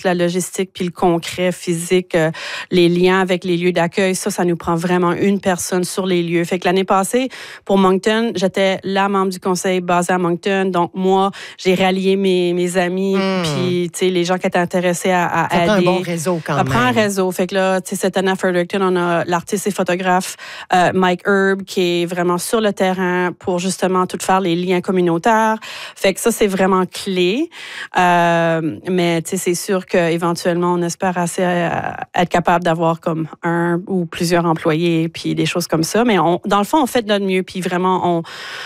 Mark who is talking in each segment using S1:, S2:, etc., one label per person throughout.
S1: la logistique puis le concret physique, les liens avec les lieux d'accueil, ça nous prend vraiment une personne sur les lieux. Fait que l'année passée, pour Moncton, j'étais la membre du conseil basé à Moncton. Donc, moi, j'ai rallié mes amis puis, tu sais, les gens qui étaient intéressés à aider.
S2: Ça prend un bon réseau quand même.
S1: Ça prend un réseau. Fait que là, tu sais, cette année à Fredericton, on a l'artiste et photographe Mike Herb qui est vraiment sur le terrain pour justement tout faire les liens communautaires. Fait que ça, c'est vraiment clé. Mais, tu sais, c'est sûr qu'éventuellement, on espère assez être capable d'avoir comme un ou plusieurs employés puis des choses comme ça. Mais dans le fond, on fait de notre mieux puis vraiment,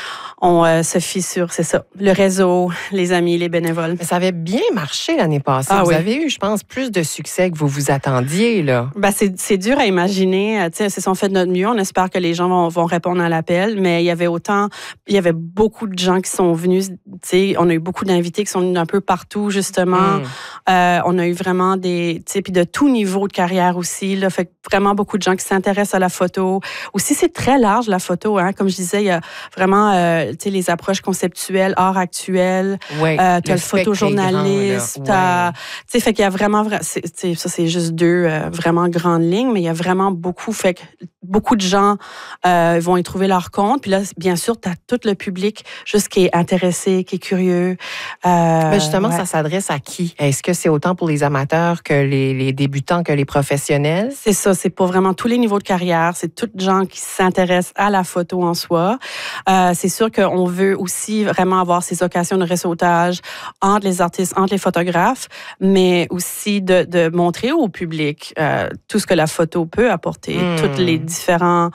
S1: on se fie sur, c'est ça, le réseau, les amis, les bénévoles.
S2: Mais ça avait bien marché l'année passée. Vous avez eu, je pense, plus de succès que vous vous attendiez, là. Ben,
S1: c'est dur à imaginer. Tu sais, c'est ça, on fait de notre mieux. On espère que les gens vont répondre à l'appel. Mais il y avait beaucoup de gens qui sont venus. Tu sais, on a eu beaucoup d'invités qui sont venus un peu partout, justement. On a eu vraiment tu sais, puis de tout niveau de carrière aussi, là. Fait que vraiment beaucoup de gens qui s'intéressent à la photo. Aussi, c'est très large, la photo, hein. Comme je disais, il y a vraiment, tu sais, les approches conceptuelles, art actuel.
S2: Oui,
S1: t'as le photojournaliste. Tu sais, fait qu'il y a vraiment, ça, c'est juste deux vraiment grandes lignes, mais il y a vraiment beaucoup. Fait que beaucoup de gens vont y trouver leur compte. Puis là, bien sûr, tu as tout le public juste qui est intéressé, qui est curieux.
S2: Mais justement, ça s'adresse à qui? Est-ce que c'est autant pour les amateurs que les débutants que les professionnels?
S1: C'est ça, c'est pour vraiment tous les niveaux de carrière. C'est toutes les gens qui s'intéressent à la photo en soi. C'est sûr qu'on veut aussi vraiment avoir ces occasions de réseautage entre les artistes, entre les photographes, mais aussi de montrer au public tout ce que la photo peut apporter, toutes les différents,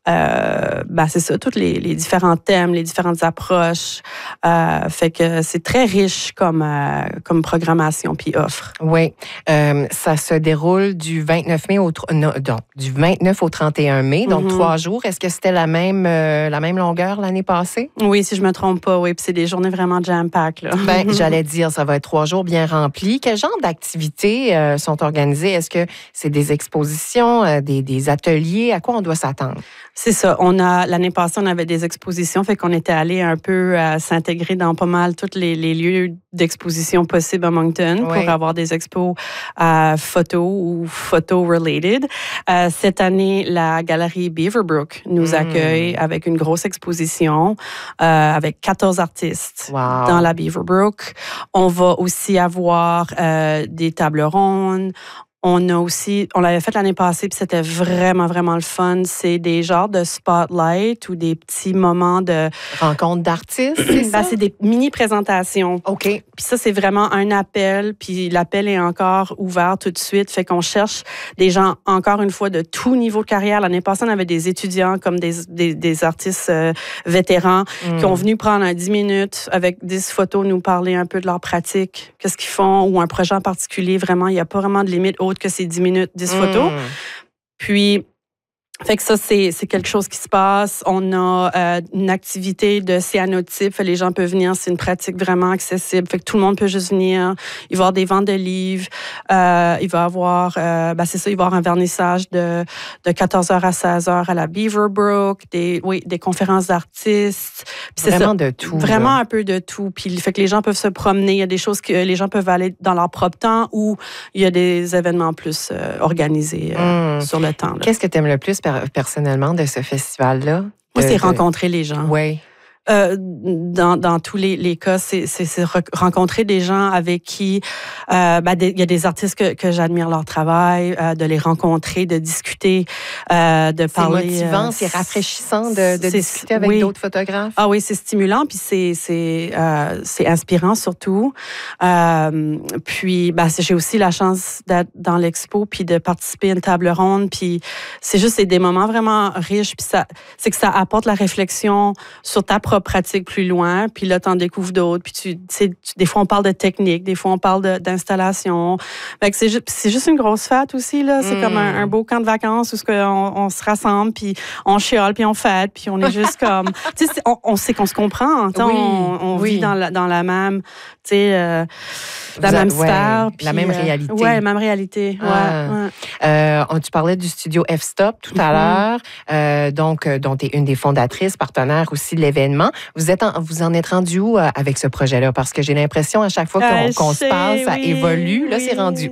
S1: c'est ça, tous les différents thèmes, les différentes approches. Fait que c'est très riche comme programmation puis offre.
S2: Oui, ça se déroule du 29 mai du 29 au 31 mai, donc 3 jours. Est-ce que c'était la même longueur l'année passée?
S1: Oui, si je me trompe pas, oui. Puis c'est des journées vraiment jam-pack, là.
S2: Ben, j'allais dire, ça va être 3 jours bien remplis. Quel genre d'activités sont organisées? Est-ce que c'est des expositions, des ateliers? À quoi on doit s'attendre?
S1: C'est ça. L'année passée, on avait des expositions, fait qu'on était allé un peu s'intégrer dans pas mal tous les lieux d'exposition possibles à Moncton pour avoir des expos photo ou photo-related. Cette année, la galerie Beaverbrook nous accueille avec une grosse exposition avec 14 artistes dans la Beaverbrook. On va aussi avoir des tables rondes. On l'avait fait l'année passée, puis c'était vraiment, vraiment le fun. C'est des genres de spotlight ou des petits moments de...
S2: Rencontres d'artistes, c'est ça?
S1: C'est des mini-présentations.
S2: OK.
S1: Puis ça, c'est vraiment un appel, puis l'appel est encore ouvert tout de suite. Fait qu'on cherche des gens, encore une fois, de tout niveau de carrière. L'année passée, on avait des étudiants comme des artistes vétérans qui ont venu prendre 10 minutes avec 10 photos, nous parler un peu de leur pratique, qu'est-ce qu'ils font, ou un projet en particulier. Vraiment, il n'y a pas vraiment de limite autre que c'est 10 minutes, 10 photos. Puis, fait que ça, c'est quelque chose qui se passe. On a une activité de cyanotype. Les gens peuvent venir. C'est une pratique vraiment accessible. Fait que tout le monde peut juste venir. Il va y avoir des ventes de livres. Il va y avoir, il va y avoir un vernissage de 14h à 16h à la Beaverbrook. Des conférences d'artistes. Puis
S2: vraiment de tout.
S1: Vraiment un peu de tout. Puis, fait que les gens peuvent se promener. Il y a des choses que les gens peuvent aller dans leur propre temps ou il y a des événements plus organisés sur le temps. Là.
S2: Qu'est-ce que tu aimes le plus personnellement de ce festival-là?
S1: Moi, c'est rencontrer les gens.
S2: Oui.
S1: Dans tous les cas, c'est rencontrer des gens avec qui il y a des artistes que j'admire leur travail, de les rencontrer, de discuter, de parler.
S2: C'est motivant, c'est rafraîchissant de discuter avec d'autres photographes.
S1: Ah oui, c'est stimulant, puis c'est inspirant surtout. Puis j'ai aussi la chance d'être dans l'expo puis de participer à une table ronde, puis c'est des moments vraiment riches, puis c'est que ça apporte la réflexion sur ta propre pratique plus loin, puis là, t'en découvres d'autres, puis des fois, on parle de technique, des fois, on parle d'installation. Fait que c'est juste une grosse fête aussi, là. C'est comme un beau camp de vacances où on se rassemble, puis on chiale, puis on fête, puis on est juste comme... Tu sais, on sait qu'on se comprend. On vit dans la même... Tu sais... la même sphère.
S2: La même réalité.
S1: Oui, la même réalité.
S2: Tu parlais du studio F-Stop tout à l'heure, dont tu es une des fondatrices, partenaire aussi de l'événement. Vous en êtes rendu où avec ce projet-là? Parce que j'ai l'impression, à chaque fois qu'on se parle, ça évolue. Là, c'est rendu